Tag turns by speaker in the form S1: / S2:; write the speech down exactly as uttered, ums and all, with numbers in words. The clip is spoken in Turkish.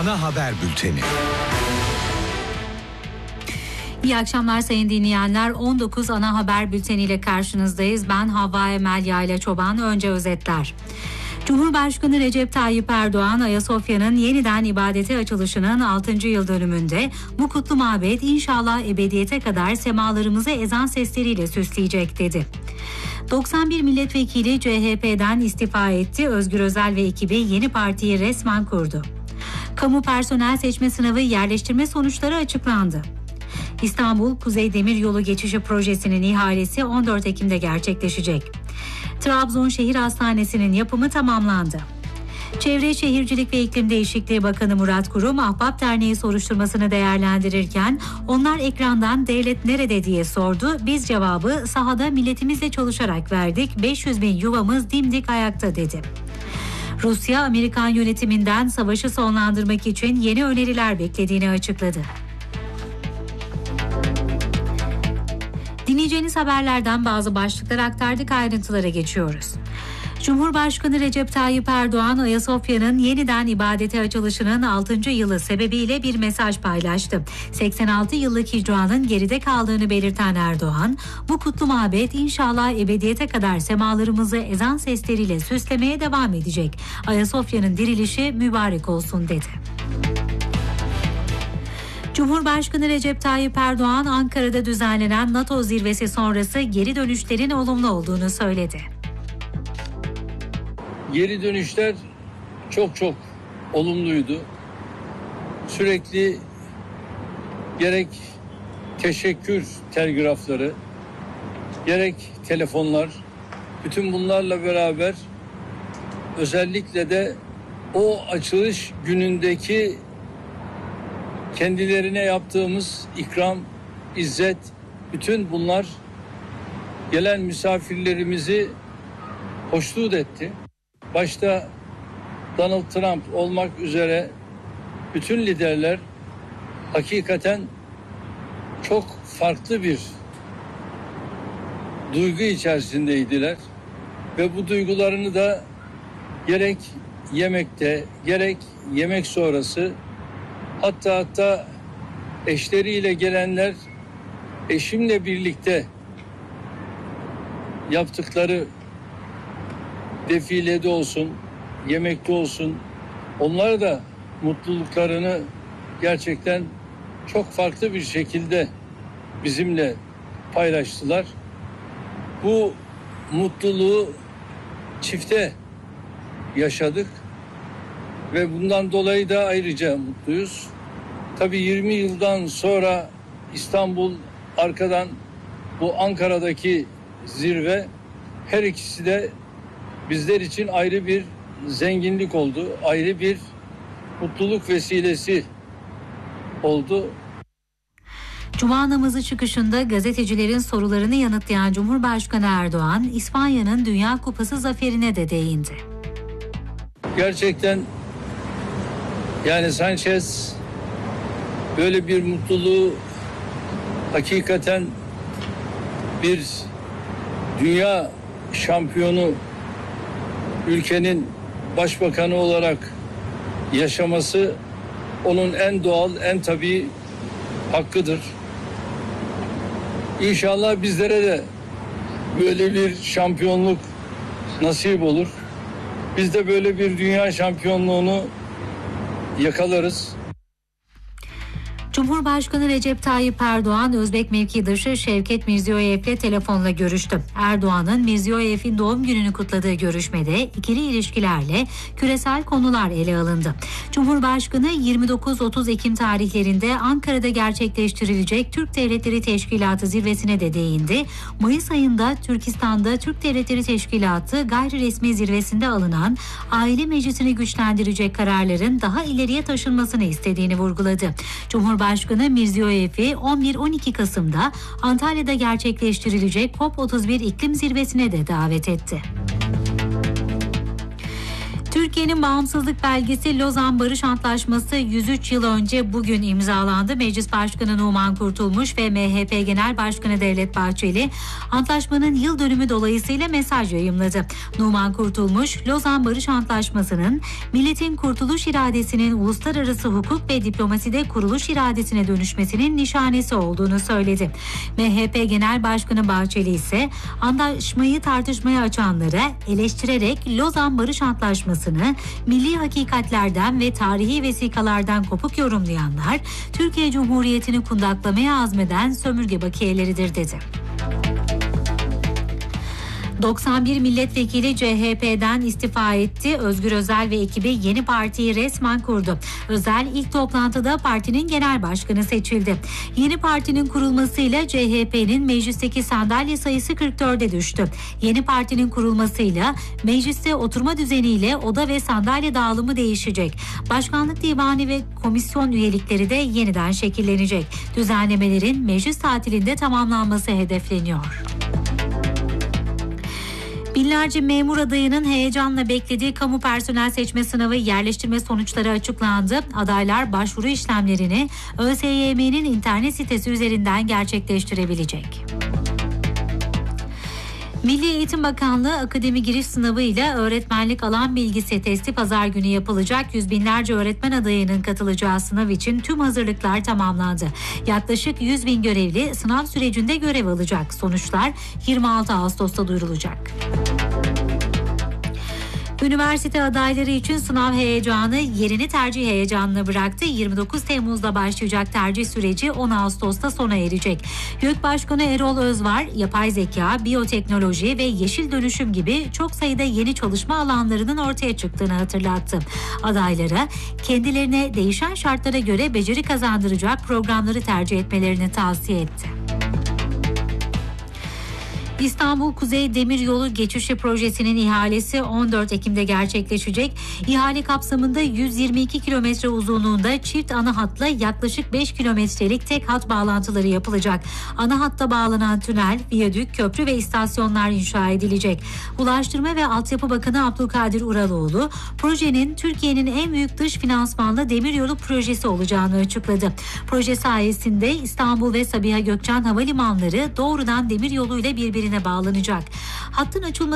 S1: ana haber bülteni.
S2: İyi akşamlar sayın dinleyenler. on dokuz ana haber bülteniyle karşınızdayız. Ben Havva Emel Yayla Çoban. Önce özetler. Cumhurbaşkanı Recep Tayyip Erdoğan, Ayasofya'nın yeniden ibadete açılışının altıncı yıl dönümünde bu kutlu mabet inşallah ebediyete kadar semalarımızı ezan sesleriyle süsleyecek dedi. doksan bir milletvekili C H P'den istifa etti. Özgür Özel ve ekibi yeni partiyi resmen kurdu. Kamu personel seçme sınavı yerleştirme sonuçları açıklandı. İstanbul Kuzey Demiryolu Geçişi Projesi'nin ihalesi on dört Ekim'de gerçekleşecek. Trabzon Şehir Hastanesi'nin yapımı tamamlandı. Çevre Şehircilik ve İklim Değişikliği Bakanı Murat Kurum, Ahbap Derneği soruşturmasını değerlendirirken onlar ekrandan devlet nerede diye sordu. Biz cevabı sahada milletimizle çalışarak verdik. beş yüz bin yuvamız dimdik ayakta dedi. Rusya, Amerikan yönetiminden savaşı sonlandırmak için yeni öneriler beklediğini açıkladı. Dinleyeceğiniz haberlerden bazı başlıklar aktardık, ayrıntılara geçiyoruz. Cumhurbaşkanı Recep Tayyip Erdoğan, Ayasofya'nın yeniden ibadete açılışının altıncı yılı sebebiyle bir mesaj paylaştı. seksen altı yıllık hicranın geride kaldığını belirten Erdoğan, bu kutlu mabet inşallah ebediyete kadar semalarımızı ezan sesleriyle süslemeye devam edecek. Ayasofya'nın dirilişi mübarek olsun dedi. Cumhurbaşkanı Recep Tayyip Erdoğan, Ankara'da düzenlenen NATO zirvesi sonrası geri dönüşlerin olumlu olduğunu söyledi.
S3: Geri dönüşler çok çok olumluydu. Sürekli gerek teşekkür telgrafları, gerek telefonlar, bütün bunlarla beraber özellikle de o açılış günündeki kendilerine yaptığımız ikram, izzet, bütün bunlar gelen misafirlerimizi hoşnut etti. Başta Donald Trump olmak üzere bütün liderler hakikaten çok farklı bir duygu içerisindeydiler ve bu duygularını da gerek yemekte, gerek yemek sonrası, hatta hatta eşleriyle gelenler eşimle birlikte yaptıkları defilede olsun, yemekte olsun, onlar da mutluluklarını gerçekten çok farklı bir şekilde bizimle paylaştılar. Bu mutluluğu çifte yaşadık ve bundan dolayı da ayrıca mutluyuz. Tabii yirmi yıldan sonra İstanbul, arkadan bu Ankara'daki zirve, her ikisi de bizler için ayrı bir zenginlik oldu, ayrı bir mutluluk vesilesi oldu.
S2: Cuma namazı çıkışında gazetecilerin sorularını yanıtlayan Cumhurbaşkanı Erdoğan, İspanya'nın Dünya Kupası zaferine de değindi.
S3: Gerçekten yani Sanchez böyle bir mutluluğu hakikaten bir dünya şampiyonu ülkenin başbakanı olarak yaşaması onun en doğal, en tabii hakkıdır. İnşallah bizlere de böyle bir şampiyonluk nasip olur. Biz de böyle bir dünya şampiyonluğunu yakalarız.
S2: Cumhurbaşkanı Recep Tayyip Erdoğan, Özbek mevkidaşı Şevket Mirziyoyev'le telefonla görüştü. Erdoğan'ın Mirziyoyev'in doğum gününü kutladığı görüşmede ikili ilişkilerle küresel konular ele alındı. Cumhurbaşkanı yirmi dokuz otuz Ekim tarihlerinde Ankara'da gerçekleştirilecek Türk Devletleri Teşkilatı zirvesine de değindi. Mayıs ayında Türkistan'da Türk Devletleri Teşkilatı gayri resmi zirvesinde alınan aile meclisini güçlendirecek kararların daha ileriye taşınmasını istediğini vurguladı. Cumhurbaşkanı Başkanı Mirziyoyev'i on bir on iki Kasım'da Antalya'da gerçekleştirilecek COP otuz bir iklim zirvesine de davet etti. Türkiye Türkiye'nin bağımsızlık belgesi Lozan Barış Antlaşması yüz üç yıl önce bugün imzalandı. Meclis Başkanı Numan Kurtulmuş ve M H P Genel Başkanı Devlet Bahçeli antlaşmanın yıl dönümü dolayısıyla mesaj yayımladı. Numan Kurtulmuş, Lozan Barış Antlaşması'nın milletin kurtuluş iradesinin uluslararası hukuk ve diplomaside kuruluş iradesine dönüşmesinin nişanesi olduğunu söyledi. M H P Genel Başkanı Bahçeli ise antlaşmayı tartışmaya açanlara eleştirerek Lozan Barış Antlaşması'nı milli hakikatlerden ve tarihi vesikalardan kopuk yorumlayanlar Türkiye Cumhuriyeti'ni kundaklamaya azmeden sömürge bakiyeleridir dedi. doksan bir milletvekili C H P'den istifa etti. Özgür Özel ve ekibi yeni partiyi resmen kurdu. Özel ilk toplantıda partinin genel başkanı seçildi. Yeni partinin kurulmasıyla C H P'nin meclisteki sandalye sayısı kırk dörde düştü. Yeni partinin kurulmasıyla mecliste oturma düzeniyle oda ve sandalye dağılımı değişecek. Başkanlık divanı ve komisyon üyelikleri de yeniden şekillenecek. Düzenlemelerin meclis tatilinde tamamlanması hedefleniyor. Binlerce memur adayının heyecanla beklediği kamu personel seçme sınavı yerleştirme sonuçları açıklandı. Adaylar başvuru işlemlerini ÖSYM'nin internet sitesi üzerinden gerçekleştirebilecek. Milli Eğitim Bakanlığı akademi giriş sınavı ile öğretmenlik alan bilgisi testi pazar günü yapılacak. Yüz binlerce öğretmen adayının katılacağı sınav için tüm hazırlıklar tamamlandı. Yaklaşık yüz bin görevli sınav sürecinde görev alacak. Sonuçlar yirmi altı Ağustos'ta duyurulacak. Üniversite adayları için sınav heyecanı yerini tercih heyecanına bıraktı. yirmi dokuz Temmuz'da başlayacak tercih süreci on Ağustos'ta sona erecek. YÖK Başkanı Erol Özvar, yapay zeka, biyoteknoloji ve yeşil dönüşüm gibi çok sayıda yeni çalışma alanlarının ortaya çıktığını hatırlattı. Adaylara kendilerine değişen şartlara göre beceri kazandıracak programları tercih etmelerini tavsiye etti. İstanbul Kuzey Demiryolu Geçişi Projesi'nin ihalesi on dört Ekim'de gerçekleşecek. İhale kapsamında yüz yirmi iki kilometre uzunluğunda çift ana hatla yaklaşık beş kilometrelik tek hat bağlantıları yapılacak. Ana hatta bağlanan tünel, viyadük, köprü ve istasyonlar inşa edilecek. Ulaştırma ve Altyapı Bakanı Abdülkadir Uraloğlu, projenin Türkiye'nin en büyük dış finansmanlı demiryolu projesi olacağını açıkladı. Proje sayesinde İstanbul ve Sabiha Gökçen havalimanları doğrudan demiryoluyla birbirine bağlanacak. Hattın açılması